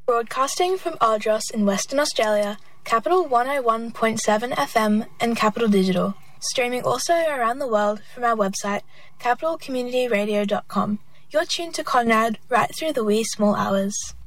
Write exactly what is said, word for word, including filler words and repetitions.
Broadcasting from Ardros in Western Australia, Capital one oh one point seven F M and Capital Digital. Streaming also around the world from our website, capital community radio dot com. You're tuned to Conrad right through the wee small hours.